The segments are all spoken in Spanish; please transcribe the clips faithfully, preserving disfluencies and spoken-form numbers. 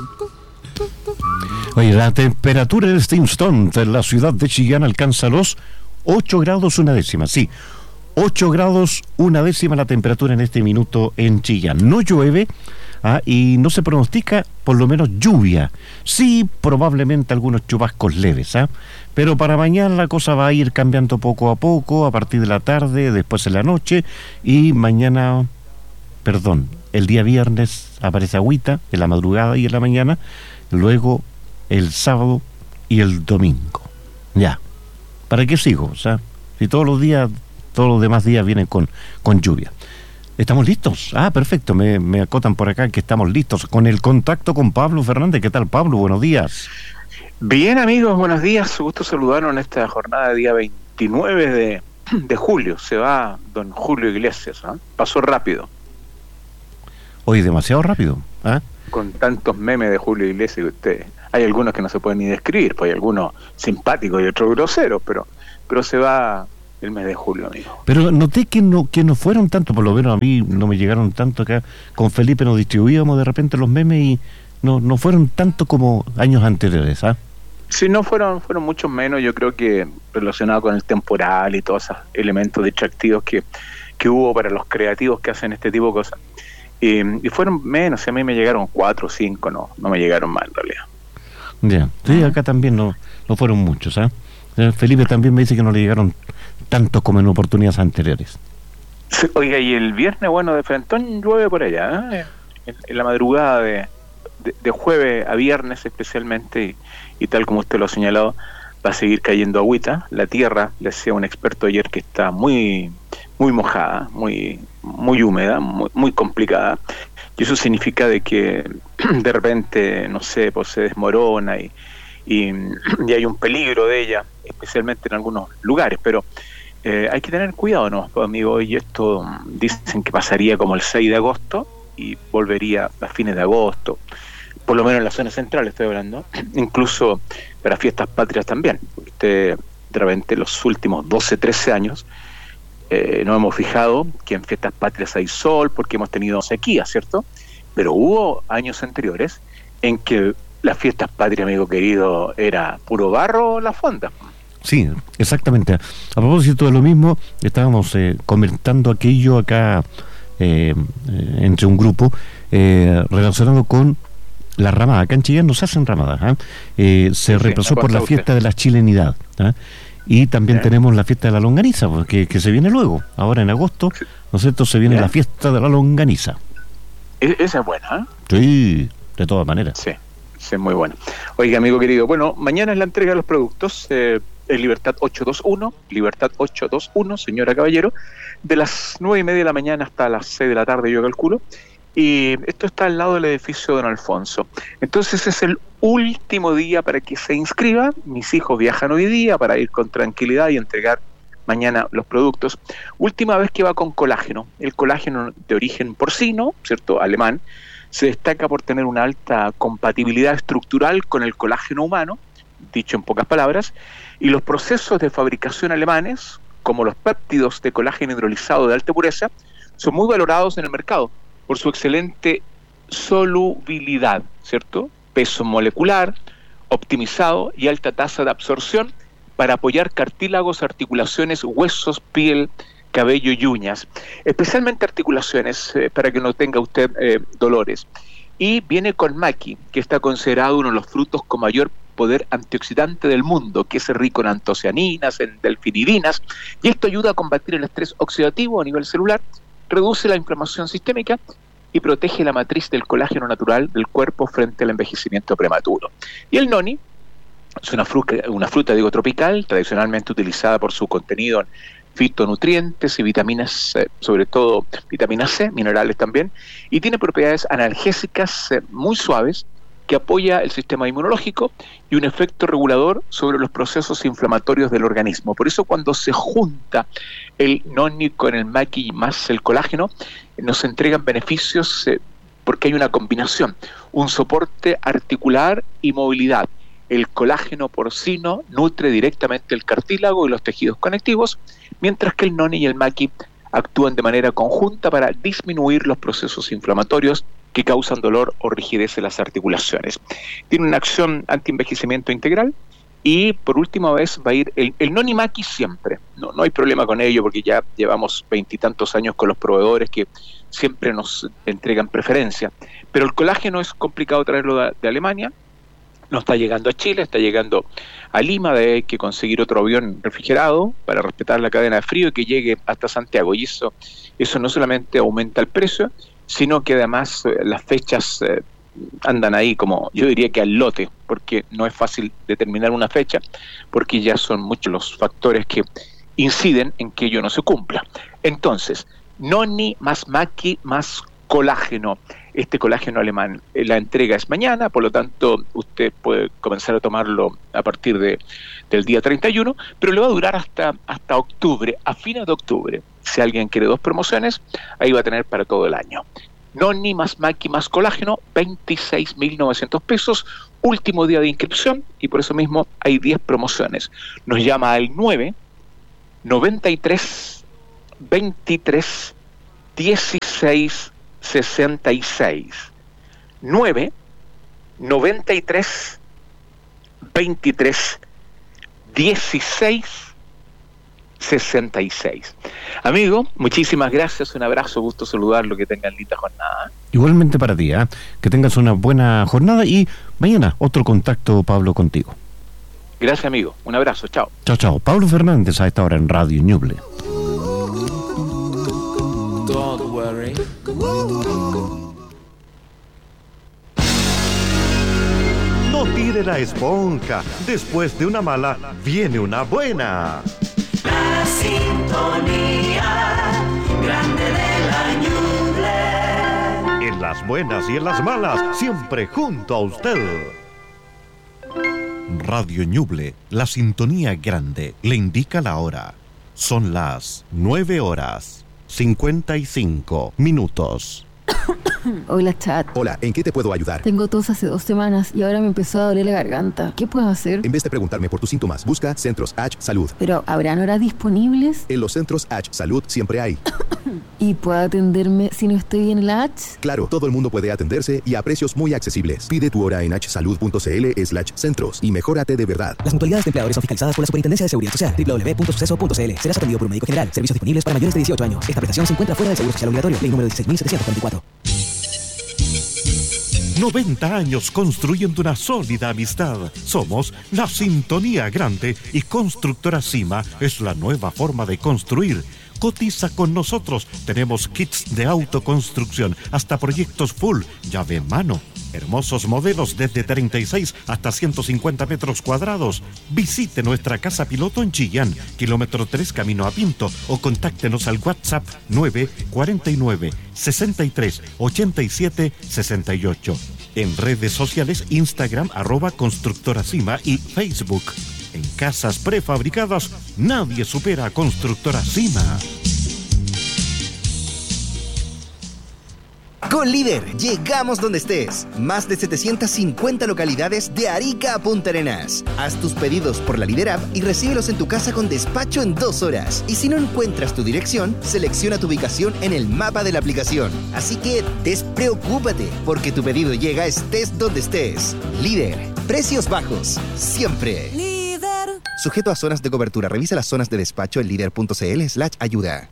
Oye, la temperatura en este instante en la ciudad de Chillán alcanza los ocho grados una décima, sí, ocho grados una décima la temperatura en este minuto en Chillán. No llueve, ah, y no se pronostica por lo menos lluvia. Sí, probablemente algunos chubascos leves, ¿ah? Pero para mañana la cosa va a ir cambiando poco a poco, a partir de la tarde, después en la noche, y mañana, perdón, el día viernes aparece agüita en la madrugada y en la mañana, luego el sábado y el domingo. Ya, ¿para qué sigo? O sea, si todos los días, todos los demás días vienen con, con lluvia. ¿Estamos listos? Ah, perfecto, me, me acotan por acá que estamos listos con el contacto con Pablo Fernández. ¿Qué tal, Pablo? Buenos días. Bien, amigos, buenos días. Gusto saludarnos en esta jornada de día veintinueve de, de julio. Se va don Julio Iglesias, ¿eh? Pasó rápido. Hoy demasiado rápido, ¿eh? Con tantos memes de Julio Iglesias que usted... Hay algunos que no se pueden ni describir, pues hay algunos simpáticos y otros groseros, pero pero se va el mes de julio, amigo. Pero noté que no que no fueron tanto, por lo menos a mí no me llegaron tanto acá. Con Felipe nos distribuíamos de repente los memes y no no fueron tanto como años anteriores, ¿ah? Sí, no fueron fueron muchos menos, yo creo que relacionado con el temporal y todos esos elementos distractivos que, que hubo para los creativos que hacen este tipo de cosas. Y, y fueron menos, a mí me llegaron cuatro o cinco, no, no me llegaron mal en realidad. Ya, sí, acá también no, no fueron muchos, ¿eh? Felipe también me dice que no le llegaron tantos como en oportunidades anteriores. Oiga, y el viernes, bueno, de frentón llueve por allá, ¿eh? en, en la madrugada de, de, de jueves a viernes especialmente, y, y tal como usted lo ha señalado, va a seguir cayendo agüita. La tierra, le decía un experto ayer, que está muy muy mojada, muy muy húmeda, muy, muy complicada. Y eso significa de que de repente, no sé, pues se desmorona y, y, y hay un peligro de ella, especialmente en algunos lugares, pero eh, hay que tener cuidado, ¿no, amigo? Y esto dicen que pasaría como el seis de agosto y volvería a fines de agosto, por lo menos en la zona central estoy hablando, incluso para fiestas patrias también. Usted, de repente, los últimos doce, trece años, Eh, nos hemos fijado que en fiestas patrias hay sol porque hemos tenido sequía, ¿cierto? Pero hubo años anteriores en que las fiestas patrias, amigo querido, era puro barro la fonda. Sí, exactamente. A propósito de lo mismo, estábamos eh, comentando aquello acá eh, eh, entre un grupo eh, relacionado con la ramada. Acá en Chillán no se hacen ramadas, ¿eh? Eh, se sí, reemplazó por la fiesta usted. de la chilenidad, ¿eh? Y también ¿Eh? tenemos la fiesta de la longaniza, porque que se viene luego, ahora en agosto, ¿no es cierto? Se viene ¿Eh? la fiesta de la longaniza. E- esa es buena, ¿eh? Sí, de todas maneras. Sí, sí, muy buena. Oiga, amigo querido, bueno, mañana es la entrega de los productos, eh, en Libertad ochocientos veintiuno, Libertad ochocientos veintiuno, señora Caballero, de las nueve y media de la mañana hasta las seis de la tarde, yo calculo, y esto está al lado del edificio de Don Alfonso. Entonces es el último día para que se inscriba. Mis hijos viajan hoy día para ir con tranquilidad y entregar mañana los productos. Última vez que va con colágeno. El colágeno de origen porcino, ¿cierto?, alemán, se destaca por tener una alta compatibilidad estructural con el colágeno humano, dicho en pocas palabras, y los procesos de fabricación alemanes, como los péptidos de colágeno hidrolizado de alta pureza, son muy valorados en el mercado por su excelente solubilidad, ¿cierto?, peso molecular, optimizado y alta tasa de absorción para apoyar cartílagos, articulaciones, huesos, piel, cabello y uñas, especialmente articulaciones, eh, para que no tenga usted eh, dolores. Y viene con maqui, que está considerado uno de los frutos con mayor poder antioxidante del mundo, que es rico en antocianinas, en delfinidinas, y esto ayuda a combatir el estrés oxidativo a nivel celular, reduce la inflamación sistémica y protege la matriz del colágeno natural del cuerpo frente al envejecimiento prematuro. Y el noni es una fruta, una fruta digo, tropical, tradicionalmente utilizada por su contenido en fitonutrientes y vitaminas, eh, sobre todo vitamina C, minerales también, y tiene propiedades analgésicas eh, muy suaves, que apoya el sistema inmunológico y un efecto regulador sobre los procesos inflamatorios del organismo. Por eso cuando se junta el noni con el maqui más el colágeno, nos entregan beneficios eh, porque hay una combinación, un soporte articular y movilidad. El colágeno porcino nutre directamente el cartílago y los tejidos conectivos, mientras que el noni y el maqui actúan de manera conjunta para disminuir los procesos inflamatorios que causan dolor o rigidez en las articulaciones. Tiene una acción anti-envejecimiento integral y por última vez va a ir el, el Nonimaki siempre. No, no hay problema con ello porque ya llevamos veintitantos años con los proveedores que siempre nos entregan preferencia. Pero el colágeno es complicado traerlo de, de Alemania. No está llegando a Chile, está llegando a Lima, de hay que conseguir otro avión refrigerado para respetar la cadena de frío y que llegue hasta Santiago. Y eso, eso no solamente aumenta el precio, sino que además eh, las fechas eh, andan ahí como, yo diría que al lote, porque no es fácil determinar una fecha, porque ya son muchos los factores que inciden en que ello no se cumpla. Entonces, Noni más Maki más colágeno. Este colágeno alemán, eh, la entrega es mañana, por lo tanto usted puede comenzar a tomarlo a partir de, del día treinta y uno, pero le va a durar hasta, hasta octubre, a fines de octubre. Si alguien quiere dos promociones, ahí va a tener para todo el año. Noni más Maki más colágeno, veintiséis mil novecientos pesos, último día de inscripción y por eso mismo hay diez promociones. Nos llama al nueve, noventa y tres, veintitrés, dieciséis, sesenta y seis. nueve, noventa y tres, veintitrés, dieciséis, sesenta y seis. Amigo, muchísimas gracias, un abrazo, gusto saludarlo, que tengan linda jornada. Igualmente para ti, ¿eh? Que tengas una buena jornada y mañana otro contacto, Pablo, contigo. Gracias, amigo, un abrazo, chao. Chao, chao. Pablo Fernández a esta hora en Radio Ñuble. Don't worry. No tire la esponja. Después de una mala, viene una buena. La sintonía grande de la Ñuble. En las buenas y en las malas, siempre junto a usted. Radio Ñuble, la sintonía grande, le indica la hora. Son las nueve horas, cincuenta y cinco minutos. Hola, chat. Hola, ¿en qué te puedo ayudar? Tengo tos hace dos semanas y ahora me empezó a doler la garganta. ¿Qué puedo hacer? En vez de preguntarme por tus síntomas, busca Centros H Salud. ¿Pero habrán horas disponibles? En los Centros H Salud siempre hay. ¿Y puedo atenderme si no estoy en la H? Claro, todo el mundo puede atenderse y a precios muy accesibles. Pide tu hora en hsalud.cl slash centros y mejórate de verdad. Las mutualidades de empleadores son fiscalizadas por la Superintendencia de Seguridad Social. doble u doble u doble u punto suceso punto c l. Serás atendido por un médico general. Servicios disponibles para mayores de dieciocho años. Esta prestación se encuentra fuera del seguro social obligatorio. Ley número dieciséis mil setecientos cuarenta y cuatro. noventa años construyendo una sólida amistad. Somos la Sintonía Grande y Constructora Cima es la nueva forma de construir. Cotiza con nosotros. Tenemos kits de autoconstrucción, hasta proyectos full, llave en mano. Hermosos modelos desde treinta y seis hasta ciento cincuenta metros cuadrados. Visite nuestra casa piloto en Chillán, kilómetro tres camino a Pinto, o contáctenos al WhatsApp nueve cuarenta y nueve, sesenta y tres, ochenta y siete, sesenta y ocho. En redes sociales, Instagram, arroba Constructora Cima y Facebook. En casas prefabricadas, nadie supera a Constructora Cima. Con Líder, llegamos donde estés. Más de setecientas cincuenta localidades de Arica a Punta Arenas. Haz tus pedidos por la Líder App y recíbelos en tu casa con despacho en dos horas. Y si no encuentras tu dirección, selecciona tu ubicación en el mapa de la aplicación. Así que despreocúpate, porque tu pedido llega estés donde estés. Líder, precios bajos, siempre. Líder. Sujeto a zonas de cobertura. Revisa las zonas de despacho en líder.cl slash ayuda.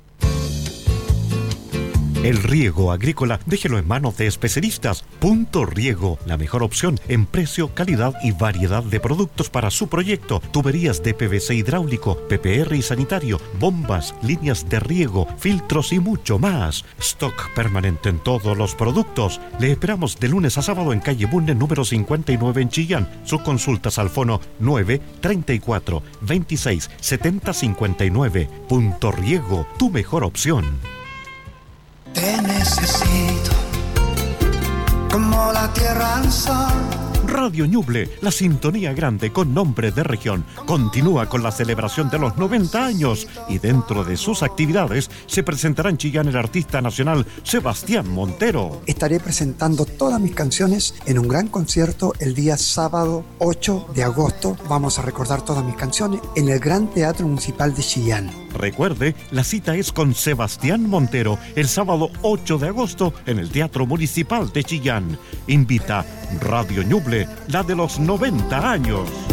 El riego agrícola, déjelo en manos de especialistas. Punto Riego, la mejor opción en precio, calidad y variedad de productos para su proyecto. Tuberías de P V C hidráulico, P P R y sanitario, bombas, líneas de riego, filtros y mucho más. Stock permanente en todos los productos. Le esperamos de lunes a sábado en calle Bunne número cincuenta y nueve en Chillán. Sus consultas al fono nueve treinta y cuatro, veintiséis, setenta, cincuenta y nueve. Punto Riego, tu mejor opción. Te necesito como la tierra al sol. Radio Ñuble, la sintonía grande con nombre de región, continúa con la celebración de los noventa años y dentro de sus actividades se presentará en Chillán el artista nacional Sebastián Montero. Estaré presentando todas mis canciones en un gran concierto el día sábado ocho de agosto. Vamos a recordar todas mis canciones en el Gran Teatro Municipal de Chillán. Recuerde, la cita es con Sebastián Montero el sábado ocho de agosto en el Teatro Municipal de Chillán. Invita Radio Ñuble, la de los noventa años.